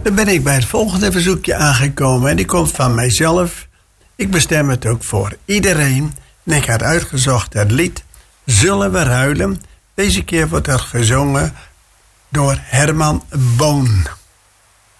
Dan ben ik bij het volgende verzoekje aangekomen. En die komt van mijzelf. Ik bestem het ook voor iedereen. En ik had uitgezocht het lied Zullen we ruilen. Deze keer wordt dat gezongen door Herman Boon.